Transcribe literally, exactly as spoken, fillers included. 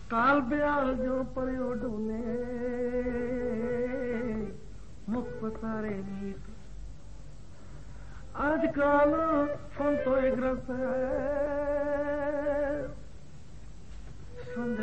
काल ब्याल जो परियो ढूने मुख पसारे मीत आजकल संतो ग्रस्त है।